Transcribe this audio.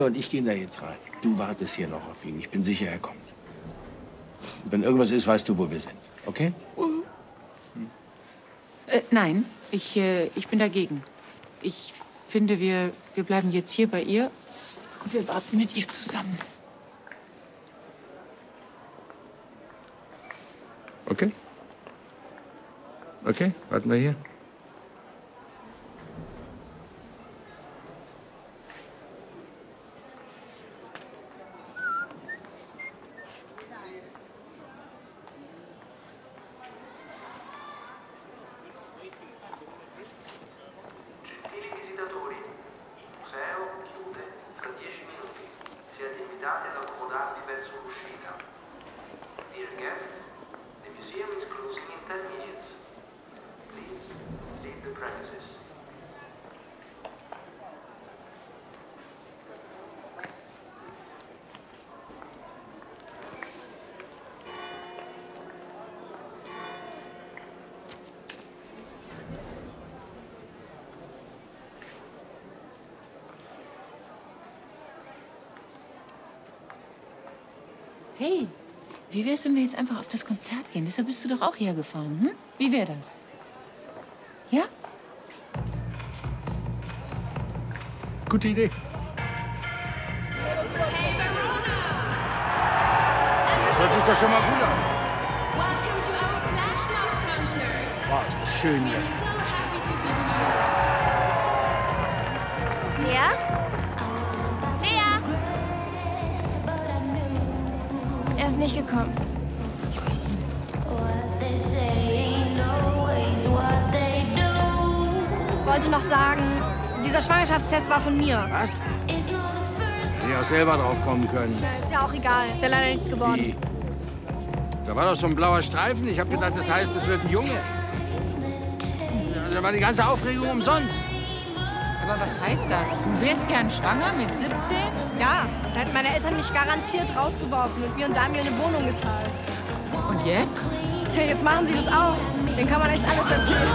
Und ich gehe da jetzt rein. Du wartest hier noch auf ihn. Ich bin sicher, er kommt. Und wenn irgendwas ist, weißt du, wo wir sind. Okay? Nein, ich bin dagegen. Ich finde, wir bleiben jetzt hier bei ihr und wir warten mit ihr zusammen. Okay. Okay, warten wir hier. Gentili visitatori, il museo chiude tra 10 minuti. Siete invitati ad accomodarvi verso l'uscita. Dear guests, the museum is closing in 10 minutes. Please leave the premises. Hey, wie wär's, wenn wir jetzt einfach auf das Konzert gehen? Deshalb bist du doch auch hergefahren, hm? Wie wär das? Ja? Gute Idee. Hey, Verona! Das hört sich doch schon mal gut an. Welcome to our Flash Mob concert. Wow, ist das schön We're hier. so happy to be here. Lea? Lea? Er ist nicht gekommen. Ich wollte noch sagen, dieser Schwangerschaftstest war von mir. Was? Hätte ich auch selber drauf kommen können. Ist ja auch egal. Ist ja leider nichts geworden. Wie? Da war doch so ein blauer Streifen. Ich habe gedacht, das heißt, es wird ein Junge. Da war die ganze Aufregung umsonst. Aber was heißt das? Du wärst gern schwanger mit 17? Ja, da hätten meine Eltern mich garantiert rausgeworfen und wir und Damir eine Wohnung gezahlt. Und jetzt? Hey, jetzt machen sie das auch. Den kann man echt alles erzählen.